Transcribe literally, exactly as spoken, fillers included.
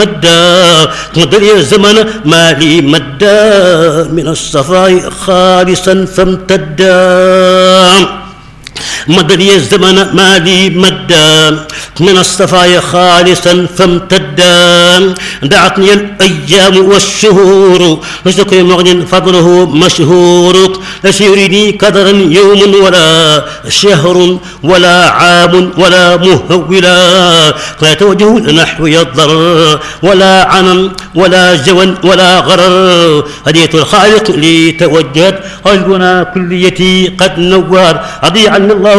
مدى مدري الزمن ما لي مدى من الصفاء خالصا فامتدى مدري الزمن ما لي مدى من الصفايا خالصا فامتدا دعتني الأيام والشهور لشكر مغن فضله مشهور ليس يريني قدرا يوم ولا شهر ولا عام ولا مهولا لا توجه نحو الضرر ولا عمم ولا جوى ولا غرر هدية الخالق لي توجهت قلبنا كليتي قد نور رضي عني الله